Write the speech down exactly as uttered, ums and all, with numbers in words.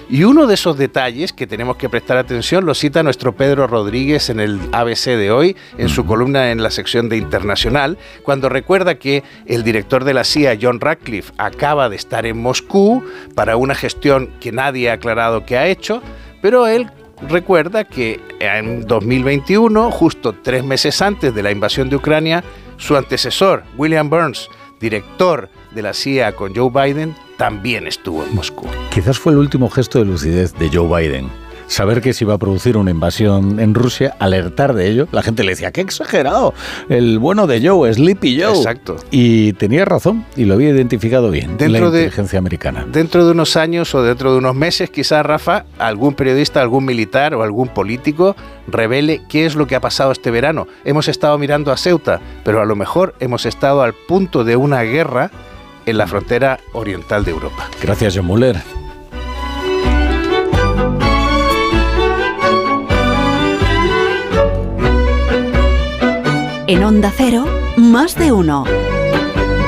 Y uno de esos detalles que tenemos que prestar atención lo cita nuestro Pedro Rodríguez en el A B C de hoy, en su columna en la sección de Internacional, cuando recuerda que el director de la C I A, John Ratcliffe, acaba de estar en Moscú para una gestión que nadie ha aclarado que ha hecho, pero él recuerda que en dos mil veintiuno, justo tres meses antes de la invasión de Ucrania, su antecesor, William Burns, director de la C I A con Joe Biden, también estuvo en Moscú. Quizás fue el último gesto de lucidez de Joe Biden. Saber que se iba a producir una invasión en Rusia, alertar de ello. La gente le decía, ¡qué exagerado! El bueno de Joe, Sleepy Joe. Exacto. Y tenía razón, y lo había identificado bien dentro la de, inteligencia americana. Dentro de unos años o dentro de unos meses, quizás, Rafa, algún periodista, algún militar o algún político revele qué es lo que ha pasado este verano. Hemos estado mirando a Ceuta, pero a lo mejor hemos estado al punto de una guerra en la frontera oriental de Europa. Gracias, John Muller. En Onda Cero, más de uno.